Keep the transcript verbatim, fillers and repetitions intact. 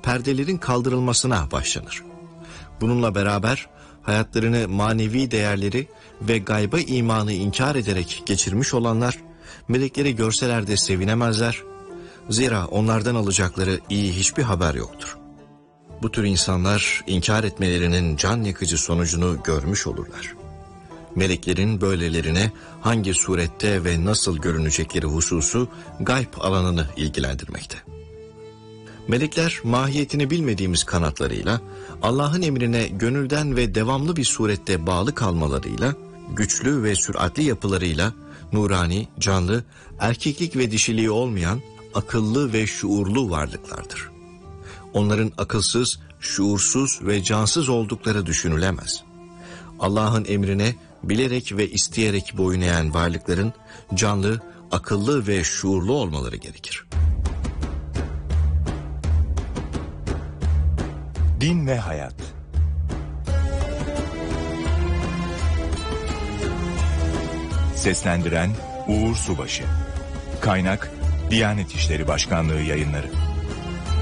perdelerin kaldırılmasına başlanır. Bununla beraber hayatlarını manevi değerleri ve gayba imanı inkar ederek geçirmiş olanlar, melekleri görseler de sevinemezler. Zira onlardan alacakları iyi hiçbir haber yoktur. Bu tür insanlar inkar etmelerinin can yakıcı sonucunu görmüş olurlar. Meleklerin böylelerine hangi surette ve nasıl görünecekleri hususu gayb alanını ilgilendirmekte. Melekler mahiyetini bilmediğimiz kanatlarıyla, Allah'ın emrine gönülden ve devamlı bir surette bağlı kalmalarıyla, güçlü ve süratli yapılarıyla, nurani, canlı, erkeklik ve dişiliği olmayan, akıllı ve şuurlu varlıklardır. Onların akılsız, şuursuz ve cansız oldukları düşünülemez. Allah'ın emrine bilerek ve isteyerek boyun eğen varlıkların canlı, akıllı ve şuurlu olmaları gerekir. Din ve Hayat. Seslendiren Uğur Subaşı. Kaynak Diyanet İşleri Başkanlığı Yayınları.